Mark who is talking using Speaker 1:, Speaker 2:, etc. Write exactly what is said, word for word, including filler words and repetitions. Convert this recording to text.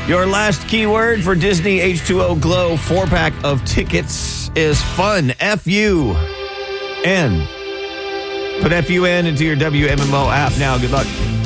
Speaker 1: Your last keyword for Disney H two O Glow four-pack of tickets is fun. F U N. Put F U N into your W M M O app now. Good luck.